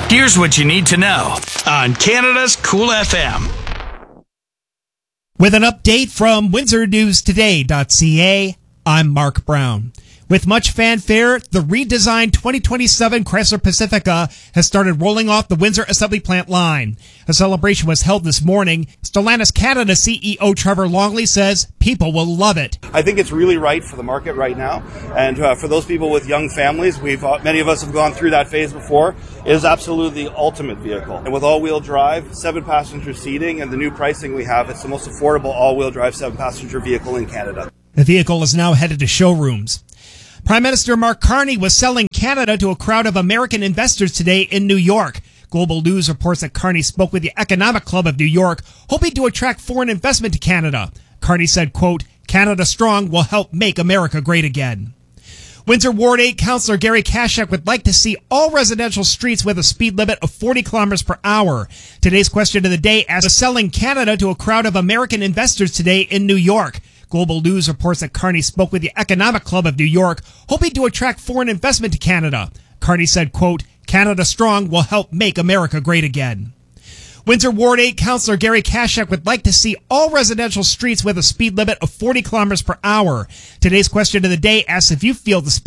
Here's what you need to know on Canada's Cool FM. With an update from WindsorNewsToday.ca, I'm Mark Brown. With much fanfare, the redesigned 2027 Chrysler Pacifica has started rolling off the Windsor Assembly Plant line. A celebration was held this morning. Stellantis Canada CEO Trevor Longley says people will love it. I think it's really right for the market right now, and for those people with young families, many of us have gone through that phase before. It is absolutely the ultimate vehicle. And with all-wheel drive, 7-passenger seating, and the new pricing we have, it's the most affordable all-wheel drive 7-passenger vehicle in Canada. The vehicle is now headed to showrooms. Prime Minister Mark Carney was selling Canada to a crowd of American investors today in New York. Global News reports that Carney spoke with the Economic Club of New York, hoping to attract foreign investment to Canada. Carney said, quote, "Canada Strong will help make America great again." Windsor Ward 8 Councillor Gary Kashak would like to see all residential streets with a speed limit of 40 kilometers per hour. Today's question of the day asks selling Canada to a crowd of American investors today in New York. Global News reports that Carney spoke with the Economic Club of New York, hoping to attract foreign investment to Canada. Carney said, quote, "Canada Strong will help make America great again." Windsor Ward 8 Councillor Gary Kashak would like to see all residential streets with a speed limit of 40 kilometers per hour. Today's question of the day asks if you feel the speed